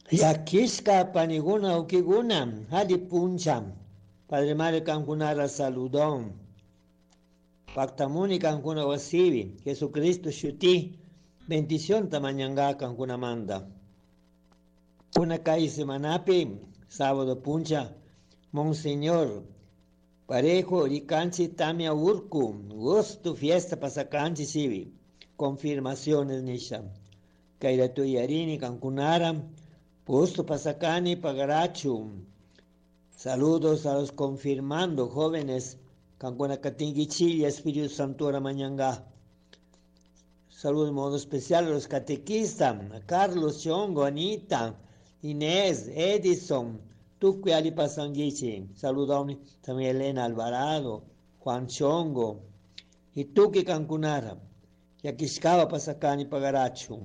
Yakishka paniguna ukiguna, hadi puncha. Padre Mario Cankunara saludón. Pactamuni Cancuna wasivi. Jesucristo shuti. Bendición tamañanga Cancuna manda. Una calle semanapi, sábado puncha. Monseñor. Parejo ricanchi tamia urku. Gusto fiesta pasacanchi sivi. Confirmaciones nisha. Kairatu yarini Cancunara. Puesto pasacani pagarachu. Saludos a los confirmando jóvenes. Cancuna Catinguichilla, Espíritu Santo Mañanga. Saludos de modo especial a los catequistas. A Carlos, Chongo, Anita, Inés, Edison, Tuque Alipasanguichi. Saludos también a Elena Alvarado, Juan Chongo. Y Tuque Cancunara. Y aquí escava pasacani pagarachu.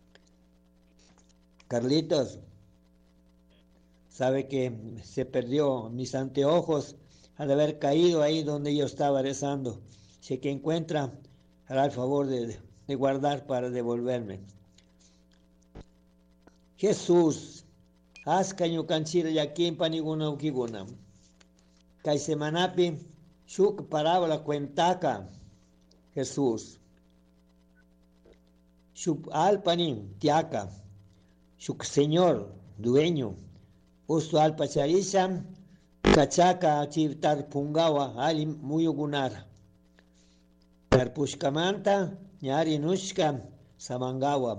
Carlitos. Sabe que se perdió mis anteojos al haber caído ahí donde yo estaba rezando. Si que encuentra, hará el favor de guardar para devolverme. Jesús, haz caño canchira yaquín paniguna ukiguna. Kai semanapi, shuk parábola cuentaca. Jesús. Shuk alpanin, tiaca. Shuk señor, dueño. Usto alpacharisa, cachaca chivtar pungawa, ali muyugunara. Tarpushkamanta, nyari nushka, samangawa.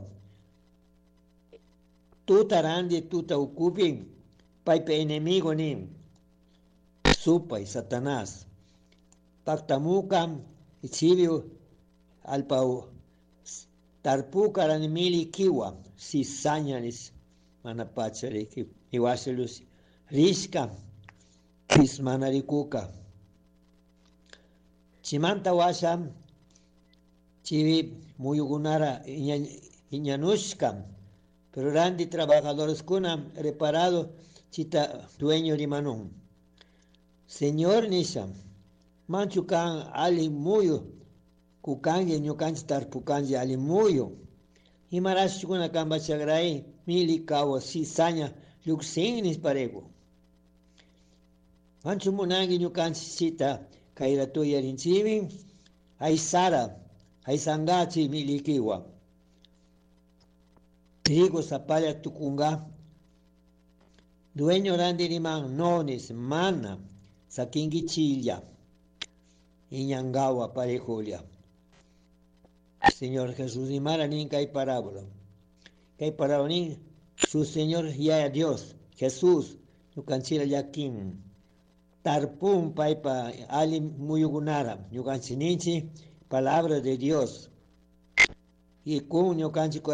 Tuta randi, tuta ukupi, paipe enemigo ni. Supa y Satanás. Pactamuca, ichivio, alpau. Tarpuca ranimili kiwa, sisañanis, manapachari kiwa. Iwaselus Rishka Kismanarikuka Chimanta Washa Chivi Muyugunara Iñanushka pero Randi trabajadores kuna reparado chita dueño rimanun. Señor Nisha Manchukan Ali Muyo Kukange Nyukanchi Tarpukanji Ali Muyo Himarashukuna Kamba Chagrai Mili Kawa Sisaña Luxinis parego. Ancho munangi nyukanchi sita kairatu yarinchivi. Ay sara, ay sangachi milikiwa. Trigo sapaya tukunga. Dueño randiriman nonis mana sakingi chilla. Iñangawa parejolia. Señor Jesús y Maranín kay parábola. Kay parábola su Señor ya Dios, Jesús, yukanchira yakin, tarpum paipa ali muyugunara, yukanchininchi, palabra de Dios, y kun yukanchi